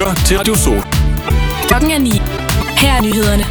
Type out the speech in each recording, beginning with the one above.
lytter til Radio Sol. Klokken er 9. Her er nyhederne.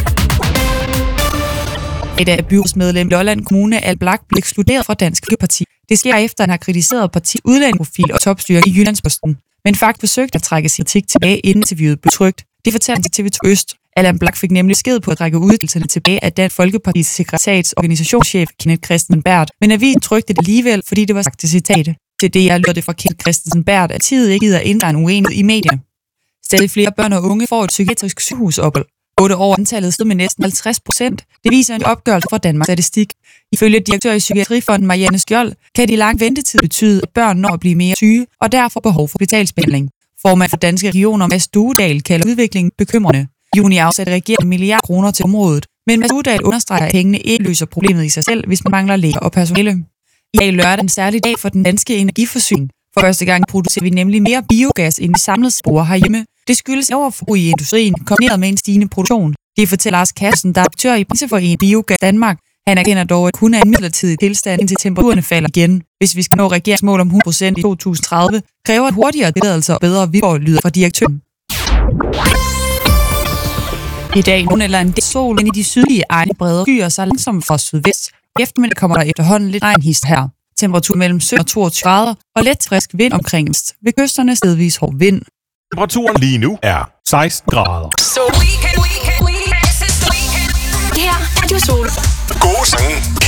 Et af byrådsmedlem Lolland Kommune, Al Blak, blev ekskluderet fra Dansk Folkeparti. Det sker efter, at han har kritiseret partiets udlændingeprofil og topstyring i Jyllandsposten. Men faktisk forsøgte at trække sin kritik tilbage, inden interviewet blev trykt. Det fortalte til TV2 Øst. Allan Blak fik nemlig sked på at trække udtalelserne tilbage af Dansk Folkepartis sekretariats organisationschef Kenneth Christensen Berth, men avisen trykte det alligevel, fordi det var sagt til citat. Til det lyder det fra Kenneth Christensen Berth, at tid ikke gider indre en uenighed i medierne. Stadig flere børn og unge får et psykiatrisk sygehusophold. 8 år antallet stod med næsten 50%. Det viser en opgørelse fra Danmarks Statistik. Ifølge direktør i Psykiatrifonden Marianne Skjold kan de lang ventetid betyde, at børn når at blive mere syge og derfor behov for betalsbehandling. Formand for Danske Regioner Mads Duedal kalder udviklingen bekymrende. I juni afsatte regeringen 1 milliard kroner til området, men Mads Duedal understreger, at pengene ikke løser problemet i sig selv, hvis man mangler læger og personale. I dag lørdag en særlig dag for den danske energiforsyning. For første gang producerer vi nemlig mere biogas, end vi samlet spor herhjemme. Det skyldes overforbrug i industrien, kombineret med en stigende produktion. Det fortæller Lars Carsten, der er aktør i brancheforeningen Biogas Danmark. Han erkender dog, at kun er en midlertidig tilstand, indtil temperaturerne falder igen. Hvis vi skal nå regeringsmål om 100% i 2030, kræver et hurtigere tilladelser og bedre vilkår, lyder fra direktøren. I dag nogen eller en del sol ind i de sydlige egne brede skyer sig langsomt fra sydvest. I eftermiddag kommer der efterhånden lidt regnhist her. Temperatur mellem 17 og 22 grader og let frisk vind omkring vest. Ved kysterne stedvis hård vind. Temperaturen lige nu er 16 grader. Her er Radio Sol. Gode sange.